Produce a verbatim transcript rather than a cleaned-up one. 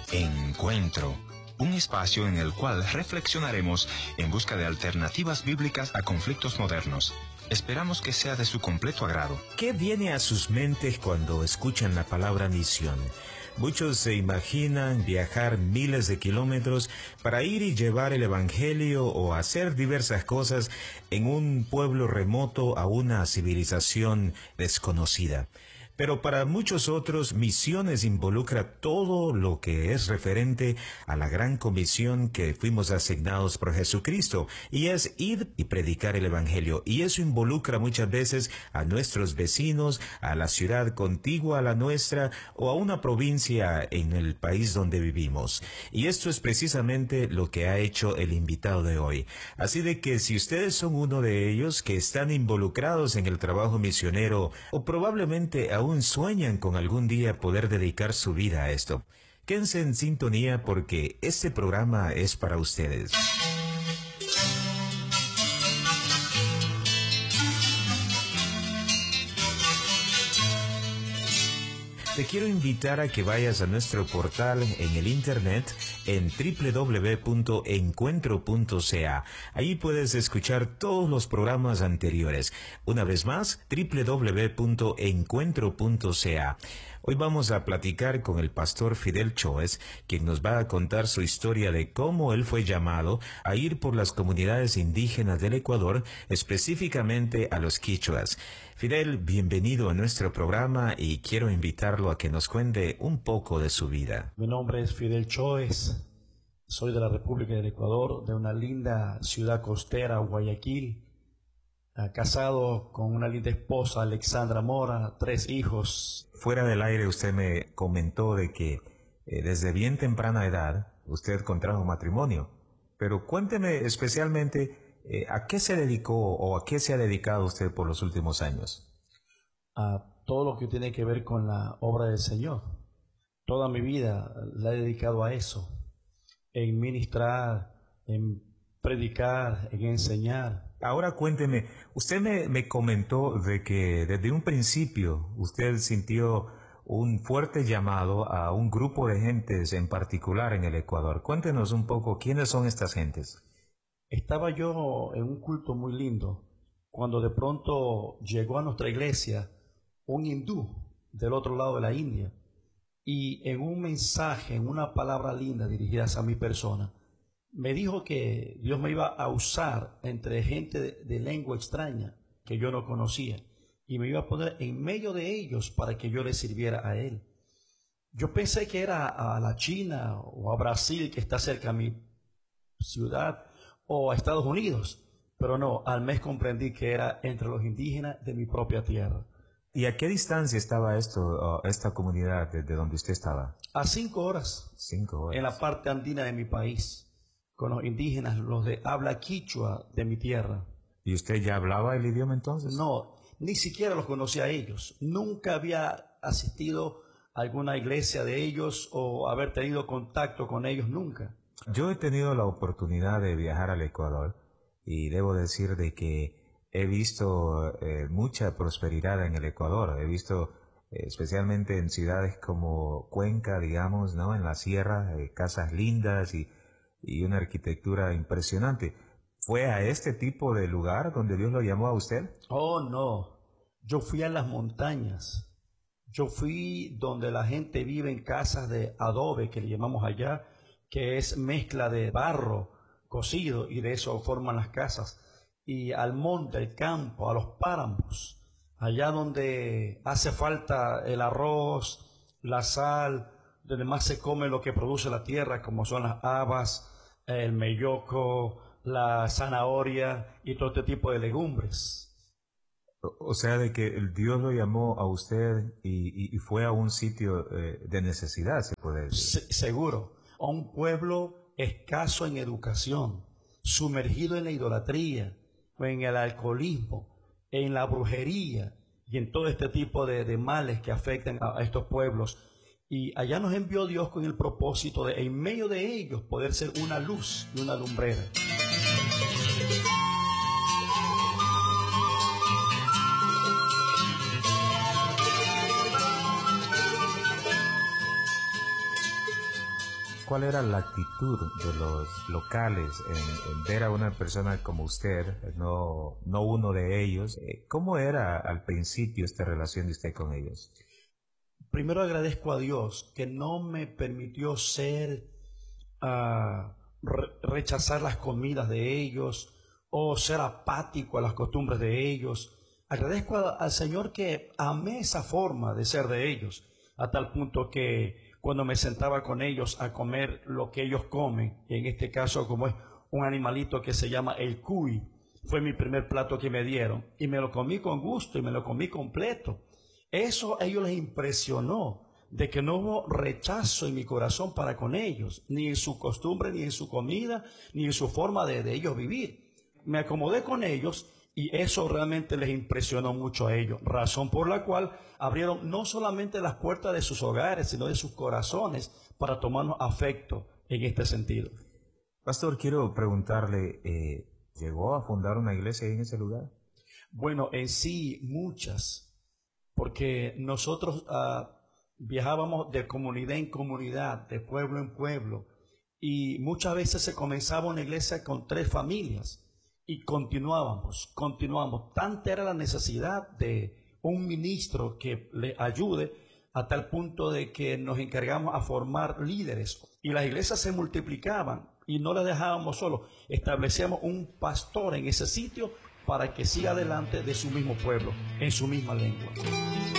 Encuentro, un espacio en el cual reflexionaremos en busca de alternativas bíblicas a conflictos modernos. Esperamos que sea de su completo agrado. ¿Qué viene a sus mentes cuando escuchan la palabra misión? Muchos se imaginan viajar miles de kilómetros para ir y llevar el evangelio o hacer diversas cosas en un pueblo remoto a una civilización desconocida. Pero para muchos otros, misiones involucra todo lo que es referente a la gran comisión que fuimos asignados por Jesucristo, y es ir y predicar el evangelio. Y eso involucra muchas veces a nuestros vecinos, a la ciudad contigua a la nuestra o a una provincia en el país donde vivimos. Y esto es precisamente lo que ha hecho el invitado de hoy. Así de que si ustedes son uno de ellos que están involucrados en el trabajo misionero o probablemente aún sueñan con algún día poder dedicar su vida a esto, quédense en sintonía porque este programa es para ustedes. Te quiero invitar a que vayas a nuestro portal en el internet en doble u doble u doble u punto encuentro punto c a. Ahí puedes escuchar todos los programas anteriores. Una vez más, doble u doble u doble u punto encuentro punto c a. Hoy vamos a platicar con el pastor Fidel Choes, quien nos va a contar su historia de cómo él fue llamado a ir por las comunidades indígenas del Ecuador, específicamente a los quichuas. Fidel, bienvenido a nuestro programa y quiero invitarlo a que nos cuente un poco de su vida. Mi nombre es Fidel Choes, soy de la República del Ecuador, de una linda ciudad costera, Guayaquil, casado con una linda esposa, Alexandra Mora, tres hijos. Fuera del aire usted me comentó de que eh, desde bien temprana edad usted contrajo matrimonio, pero cuénteme especialmente eh, a qué se dedicó o a qué se ha dedicado usted por los últimos años. A todo lo que tiene que ver con la obra del Señor. Toda mi vida la he dedicado a eso, en ministrar, en predicar, en enseñar. Ahora cuénteme, usted me, me comentó de que desde un principio usted sintió un fuerte llamado a un grupo de gentes en particular en el Ecuador. Cuéntenos un poco, ¿quiénes son estas gentes? Estaba yo en un culto muy lindo, cuando de pronto llegó a nuestra iglesia un hindú del otro lado de la India, y en un mensaje, en una palabra linda dirigida a mi persona, me dijo que Dios me iba a usar entre gente de, de lengua extraña que yo no conocía y me iba a poner en medio de ellos para que yo le sirviera a Él. Yo pensé que era a la China o a Brasil, que está cerca a mi ciudad, o a Estados Unidos, pero no, al mes comprendí que era entre los indígenas de mi propia tierra. ¿Y a qué distancia estaba esto, uh, esta comunidad desde donde usted estaba? A cinco horas. Cinco horas. En la parte andina de mi país, con los indígenas, los de habla quichua de mi tierra. ¿Y usted ya hablaba el idioma entonces? No, ni siquiera los conocía a ellos. Nunca había asistido a alguna iglesia de ellos o haber tenido contacto con ellos, nunca. Yo he tenido la oportunidad de viajar al Ecuador y debo decir de que he visto eh, mucha prosperidad en el Ecuador. He visto eh, especialmente en ciudades como Cuenca, digamos, ¿no? En la sierra, eh, casas lindas y y una arquitectura impresionante. ¿Fue a este tipo de lugar donde Dios lo llamó a usted? Oh, no. Yo fui a las montañas. Yo fui donde la gente vive en casas de adobe, que le llamamos allá, que es mezcla de barro cocido, y de eso forman las casas. Y al monte, al campo, a los páramos, allá donde hace falta el arroz, la sal, donde más se come lo que produce la tierra, como son las habas, el melloco, la zanahoria y todo este tipo de legumbres. O sea, de que el Dios lo llamó a usted y, y, y fue a un sitio eh, de necesidad, se puede decir. Se, seguro, a un pueblo escaso en educación, sumergido en la idolatría, en el alcoholismo, en la brujería y en todo este tipo de, de males que afectan a, a estos pueblos. Y allá nos envió Dios con el propósito de, en medio de ellos, poder ser una luz y una lumbrera. ¿cuál era la actitud de los locales en, en ver a una persona como usted, no, no uno de ellos? ¿Cómo era al principio esta relación de usted con ellos? Primero agradezco a Dios que no me permitió ser, uh, re rechazar las comidas de ellos o ser apático a las costumbres de ellos. Agradezco a, al Señor que amé esa forma de ser de ellos, a tal punto que cuando me sentaba con ellos a comer lo que ellos comen, en este caso como es un animalito que se llama el cuy, fue mi primer plato que me dieron y me lo comí con gusto y me lo comí completo. Eso a ellos les impresionó, de que no hubo rechazo en mi corazón para con ellos, ni en su costumbre, ni en su comida, ni en su forma de, de ellos vivir. Me acomodé con ellos y eso realmente les impresionó mucho a ellos, razón por la cual abrieron no solamente las puertas de sus hogares, sino de sus corazones para tomarnos afecto en este sentido. Pastor, quiero preguntarle, eh, ¿llegó a fundar una iglesia en ese lugar? Bueno, en sí, muchas. Porque nosotros uh, viajábamos de comunidad en comunidad, de pueblo en pueblo, y muchas veces se comenzaba una iglesia con tres familias, y continuábamos, continuábamos. Tanta era la necesidad de un ministro que le ayude, a tal punto de que nos encargamos a formar líderes, y las iglesias se multiplicaban, y no las dejábamos solos, establecíamos un pastor en ese sitio, para que siga adelante de su mismo pueblo, en su misma lengua.